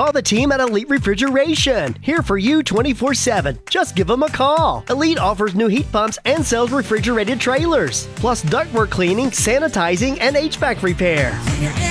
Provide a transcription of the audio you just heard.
Call the team at Elite Refrigeration. Here for you 24/7. Just give them a call. Elite offers new heat pumps and sells refrigerated trailers, plus ductwork cleaning, sanitizing, and HVAC repair.